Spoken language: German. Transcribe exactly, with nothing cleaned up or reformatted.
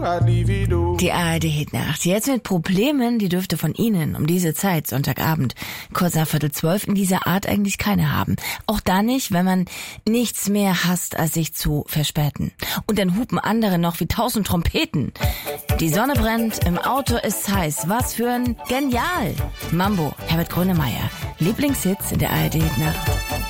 Die A R D-Hitnacht. Jetzt mit Problemen, die dürfte von Ihnen um diese Zeit, Sonntagabend, kurz nach Viertel zwölf, in dieser Art eigentlich keine haben. Auch da nicht, wenn man nichts mehr hasst, als sich zu verspäten. Und dann hupen andere noch wie tausend Trompeten. Die Sonne brennt, im Auto ist's heiß. Was für ein Genial! Mambo, Herbert Grönemeyer. Lieblingshits in der A R D-Hitnacht.